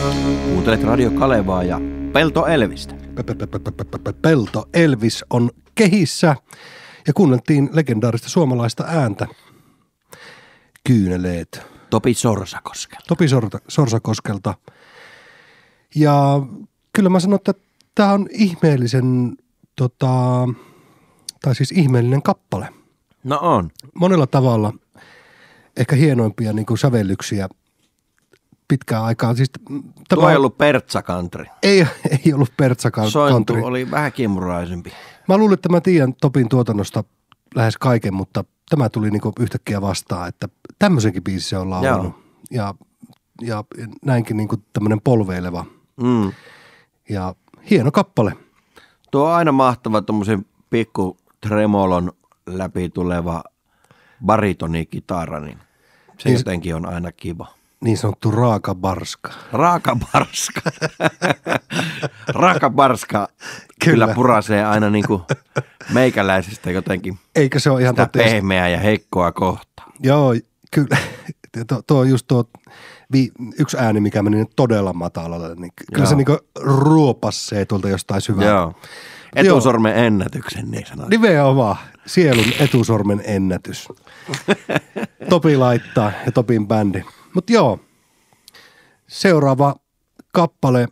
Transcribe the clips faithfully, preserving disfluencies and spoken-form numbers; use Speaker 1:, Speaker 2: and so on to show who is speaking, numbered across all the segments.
Speaker 1: Kuuntelet Radio Kalevaa ja Pelto Elvistä.
Speaker 2: Pelto Elvis on kehissä ja kuunneltiin legendaarista suomalaista ääntä. Kyyneleet.
Speaker 1: Topi Sorsakoskelta.
Speaker 2: Topi Sor- Sorsakoskelta. Ja kyllä mä sanon, että tämä on ihmeellisen, tota, tai siis ihmeellinen kappale.
Speaker 1: No on.
Speaker 2: Monella tavalla ehkä hienoimpia niin kuin sävellyksiä pitkään aikaan. Siis,
Speaker 1: Tuo ei ollut Pertsa Country.
Speaker 2: Ei, ei ollut Pertsa Country.
Speaker 1: Sointu oli vähän kimuraisempi.
Speaker 2: Mä luulen, että mä tiedän Topin tuotannosta lähes kaiken, mutta tämä tuli niin kuin yhtäkkiä vastaan, että tämmöisenkin biisi se on laulanut. Ja, ja näinkin niin kuin tämmöinen polveileva.
Speaker 1: Mm.
Speaker 2: Ja hieno kappale.
Speaker 1: Tuo on aina mahtava tommosen pikku tremolon läpi tuleva baritonikitara, niin se niin, jotenkin on aina kiva.
Speaker 2: Niin sanottu raaka barska.
Speaker 1: Raaka barska. Raaka barska kyllä. kyllä purasee aina niinku meikäläisestä jotenkin.
Speaker 2: Eikä se ole ihan
Speaker 1: sitä
Speaker 2: toteasti
Speaker 1: pehmeää ja heikkoa kohtaa.
Speaker 2: Joo, kyllä. Tuo, tuo just tuo vi, yksi ääni, mikä meni todella matalalle, niin kyllä Joo. se niinku ruopassee tuolta jostain syvää.
Speaker 1: Joo. Etusormen Joo. ennätyksen niin sanotaan.
Speaker 2: Nimenomaan sielun etusormen ennätys. Topi laittaa ja Topin bändi. Mutta joo, seuraava kappale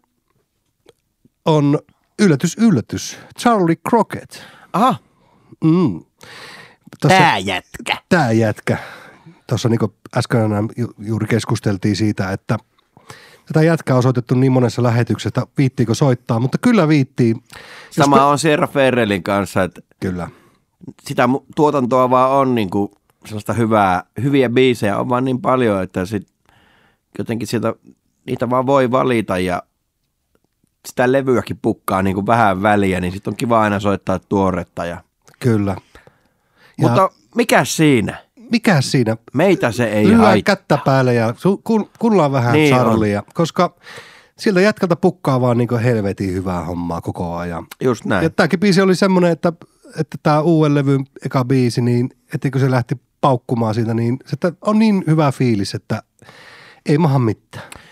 Speaker 2: on yllätys, yllätys. Charlie Crockett.
Speaker 1: Aha.
Speaker 2: Mm.
Speaker 1: Tossa, tää jätkä.
Speaker 2: Tää jätkä. Tuossa niin kuin äsken ju, juuri keskusteltiin siitä, että tätä jätkää on soitettu niin monessa lähetyksessä, viittiikö soittaa, mutta kyllä viittii.
Speaker 1: Sama Jos... on Sierra Ferrellin kanssa, että
Speaker 2: kyllä.
Speaker 1: Sitä tuotantoa vaan on niin kuin sellaista hyvää, hyviä biisejä on vaan niin paljon, että sit jotenkin sieltä niitä vaan voi valita ja sitä levyäkin pukkaa niin kuin vähän väliä, niin sitten on kiva aina soittaa tuoretta. Ja...
Speaker 2: Kyllä. Ja
Speaker 1: mutta mikä siinä?
Speaker 2: Mikä siinä?
Speaker 1: Meitä se ei
Speaker 2: Lyö
Speaker 1: haittaa.
Speaker 2: Kättä päälle ja su- kun, kuullaan vähän niin Charlia, koska siltä jätkältä pukkaa vaan niin kuin helvetin hyvää hommaa koko ajan.
Speaker 1: Just näin.
Speaker 2: Ja tämäkin biisi oli semmoinen, että, että tämä uuden levyn eka biisi, niin että kun se lähti paukkumaan siitä, niin se on niin hyvä fiilis, että ei maha mitään.